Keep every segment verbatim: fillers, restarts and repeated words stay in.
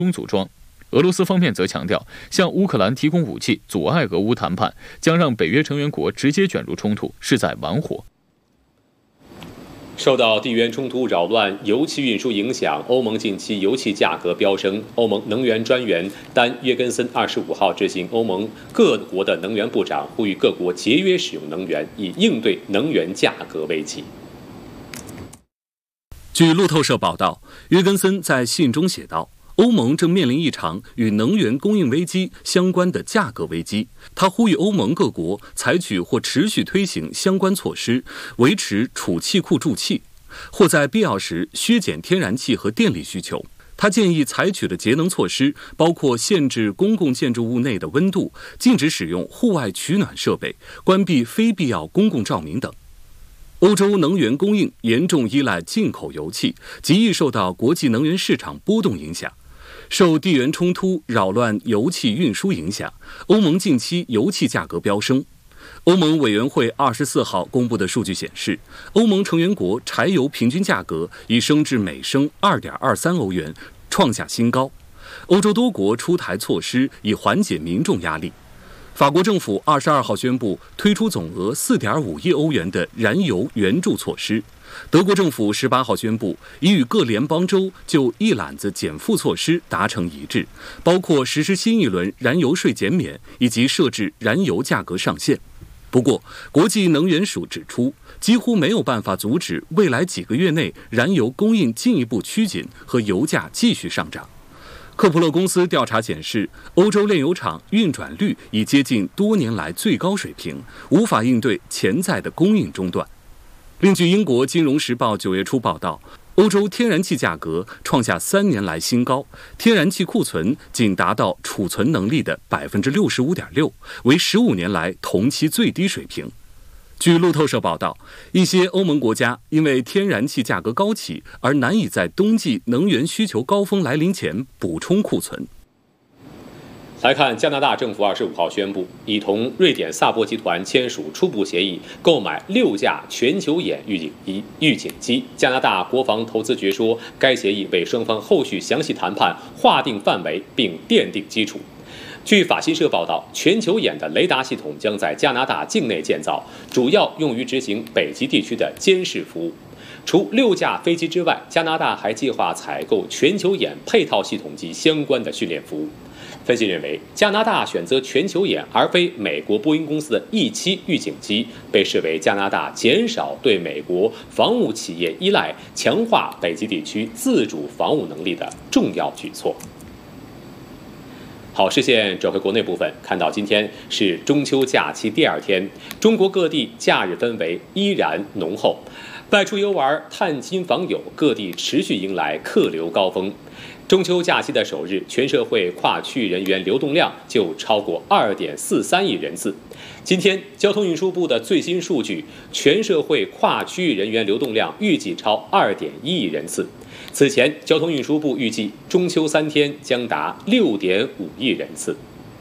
中组装。俄罗斯方面则强调，向乌克兰提供武器，阻碍俄乌谈判，将让北约成员国直接卷入冲突，是在玩火。 受到地缘冲突扰乱、油气运输影响，欧盟近期油气价格飙升。欧盟能源专员丹·约根森二十五号致信欧盟各国的能源部长，呼吁各国节约使用能源，以应对能源价格危机。 据路透社报道，约根森在信中写道，欧盟正面临一场与能源供应危机相关的价格危机。他呼吁欧盟各国采取或持续推行相关措施，维持储气库注气，或在必要时削减天然气和电力需求。他建议采取的节能措施包括限制公共建筑物内的温度、禁止使用户外取暖设备、关闭非必要公共照明等。欧洲能源供应严重依赖进口油气，极易受到国际能源市场波动影响。受地缘冲突扰乱油气运输影响，欧盟近期油气价格飙升。欧盟委员会二十四号公布的数据显示，欧盟成员国柴油平均价格已升至每升 二点二三欧元，创下新高。欧洲多国出台措施以缓解民众压力。法国政府二十二号宣布推出总额 四点五亿欧元的燃油援助措施。德国政府十八号宣布，已与各联邦州就一揽子减负措施达成一致，包括实施新一轮燃油税减免以及设置燃油价格上限。不过，国际能源署指出，几乎没有办法阻止未来几个月内燃油供应进一步趋紧和油价继续上涨。科普勒公司调查显示，欧洲炼油厂运转率已接近多年来最高水平，无法应对潜在的供应中断。另据英国《金融时报》九月初报道，欧洲天然气价格创下三年来新高，天然气库存仅达到储存能力的 百分之六十五点六， 为十五年来同期最低水平。据路透社报道，一些欧盟国家因为天然气价格高企而难以在冬季能源需求高峰来临前补充库存。 来看，加拿大政府二十五号宣布，已同瑞典萨博集团签署初步协议，购买六架全球眼预警仪预警机。加拿大国防投资局说，该协议为双方后续详细谈判划定范围并奠定基础。据法新社报道，全球眼的雷达系统将在加拿大境内建造，主要用于执行北极地区的监视服务。除六架飞机之外，加拿大还计划采购全球眼配套系统及相关的训练服务。分析认为，加拿大选择全球眼而非美国波音公司的 E 七 预警机，被视为加拿大减少对美国防务企业依赖、强化北极地区自主防务能力的重要举措。好，视线转回国内部分，看到今天是中秋假期第二天，中国各地假日氛围依然浓厚，外出游玩、探亲访友，各地持续迎来客流高峰。中秋假期的首日，全社会跨区域人员流动量就超过 二点四三亿人次。今天，交通运输部的最新数据，全社会跨区域人员流动量预计超 二点一亿人次。此前，交通运输部预计中秋三天将达 六点五亿人次。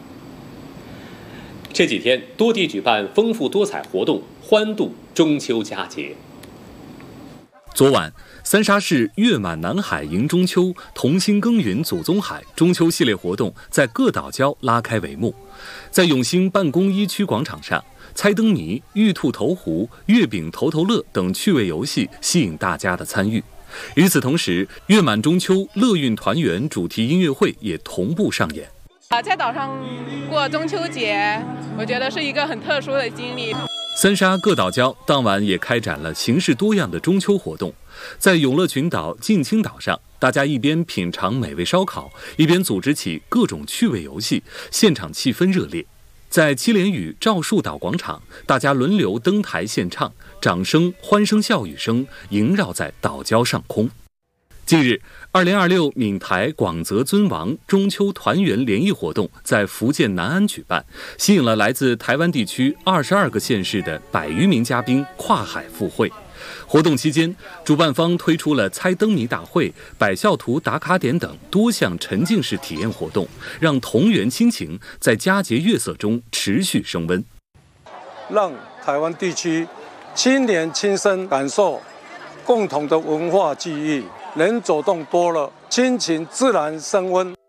这几天，多地举办丰富多彩活动，欢度中秋佳节。 昨晚，三沙市月满南海迎中秋、同心耕耘祖宗海中秋系列活动在各岛礁拉开帷幕。在永兴办公一区广场上，猜灯谜、玉兔投壶、月饼投投乐等趣味游戏吸引大家的参与。与此同时，月满中秋乐运团圆主题音乐会也同步上演。 啊，在岛上过中秋节，我觉得是一个很特殊的经历。 三沙各岛礁当晚也开展了形式多样的中秋活动。在永乐群岛近青岛上，大家一边品尝美味烧烤，一边组织起各种趣味游戏，现场气氛热烈。在七连屿赵树岛广场，大家轮流登台献唱，掌声、欢声、笑语声萦绕在岛礁上空。近日，二零二六闽台广泽尊王中秋团圆联谊活动在福建南安举办，吸引了来自台湾地区二十二个县市的百余名嘉宾跨海赴会。活动期间，主办方推出了猜灯谜大会、百孝图打卡点等多项沉浸式体验活动，让同源亲情在佳节月色中持续升温， 让台湾地区青年亲身感受共同的文化记忆，人走动多了，亲情自然升温。